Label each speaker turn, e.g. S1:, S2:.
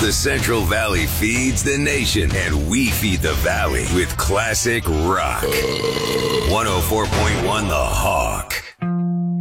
S1: The Central Valley feeds the nation, and we feed the Valley with classic rock. 104.1 The Hawk.